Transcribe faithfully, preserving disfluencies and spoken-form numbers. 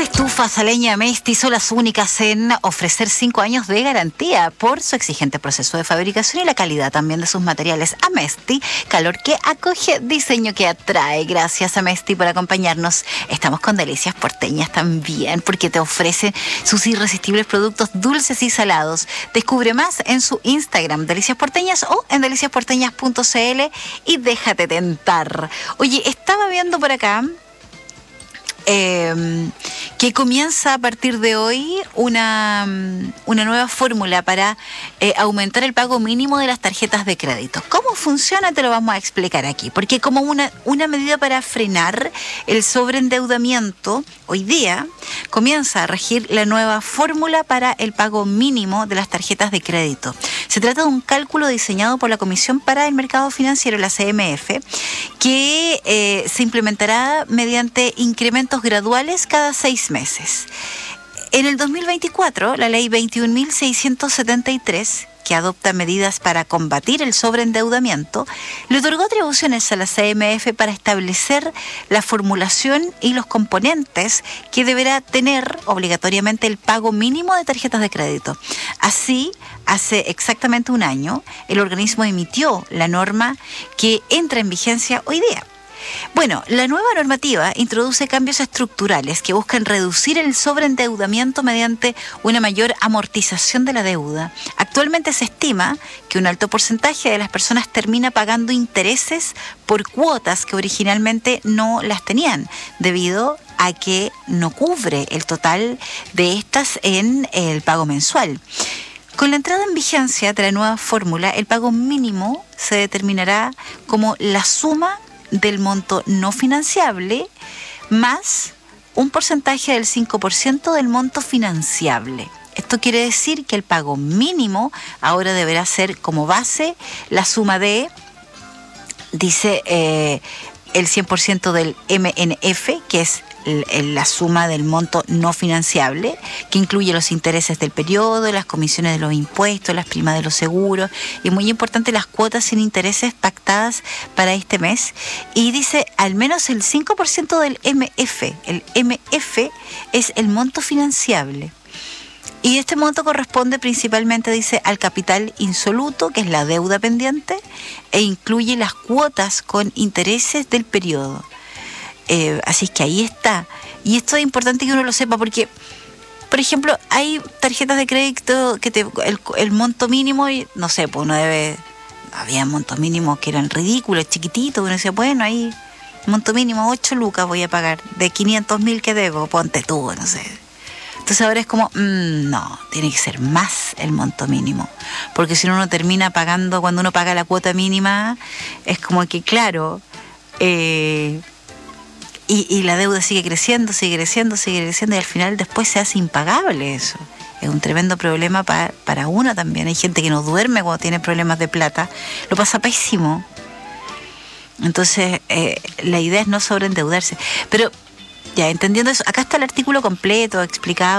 Estufas a leña Amesti son las únicas en ofrecer cinco años de garantía por su exigente proceso de fabricación y la calidad también de sus materiales. Amesti, calor que acoge, diseño que atrae. Gracias Amesti por acompañarnos. Estamos con Delicias Porteñas también porque te ofrecen sus irresistibles productos dulces y salados. Descubre más en su Instagram, Delicias Porteñas, o en delicias porteñas punto c l y déjate tentar. Oye, estaba viendo por acá Eh, que comienza a partir de hoy una, una nueva fórmula para eh, aumentar el pago mínimo de las tarjetas de crédito. ¿Cómo funciona? Te lo vamos a explicar aquí. Porque como una, una medida para frenar el sobreendeudamiento, hoy día comienza a regir la nueva fórmula para el pago mínimo de las tarjetas de crédito. Se trata de un cálculo diseñado por la Comisión para el Mercado Financiero, la C M F, que eh, se implementará mediante incrementos graduales cada seis meses. En el dos mil veinticuatro, la ley veintiún mil seiscientos setenta y tres, que adopta medidas para combatir el sobreendeudamiento, le otorgó atribuciones a la C M F para establecer la formulación y los componentes que deberá tener obligatoriamente el pago mínimo de tarjetas de crédito. Así, hace exactamente un año, el organismo emitió la norma que entra en vigencia hoy día. Bueno, la nueva normativa introduce cambios estructurales que buscan reducir el sobreendeudamiento mediante una mayor amortización de la deuda. Actualmente se estima que un alto porcentaje de las personas termina pagando intereses por cuotas que originalmente no las tenían, debido a que no cubre el total de estas en el pago mensual. Con la entrada en vigencia de la nueva fórmula, el pago mínimo se determinará como la suma del monto no financiable más un porcentaje del cinco por ciento del monto financiable. Esto quiere decir que el pago mínimo ahora deberá ser como base la suma de, dice, eh, el cien por ciento del M N F, que es la suma del monto no financiable, que incluye los intereses del periodo, las comisiones de los impuestos, las primas de los seguros y, muy importante, las cuotas sin intereses pactadas para este mes. Y dice al menos el cinco por ciento del M F. El M F es el monto financiable. Y este monto corresponde principalmente, dice, al capital insoluto, que es la deuda pendiente, e incluye las cuotas con intereses del periodo. Eh, así es que ahí está. Y esto es importante que uno lo sepa porque, por ejemplo, hay tarjetas de crédito que te, el, el monto mínimo, no sé, pues uno debe... Había montos mínimos que eran ridículos, chiquititos. Uno decía, bueno, ahí, monto mínimo, ocho lucas voy a pagar. De quinientos mil que debo, ponte tú, no sé. Entonces ahora es como, mmm, no, tiene que ser más el monto mínimo. Porque si no, uno termina pagando, cuando uno paga la cuota mínima, es como que, claro... Eh, Y, y la deuda sigue creciendo, sigue creciendo, sigue creciendo y al final después se hace impagable eso. Es un tremendo problema para, para uno también. Hay gente que no duerme cuando tiene problemas de plata. Lo pasa pésimo. Entonces, eh, la idea es no sobreendeudarse. Pero, ya entendiendo eso, acá está el artículo completo, explicado.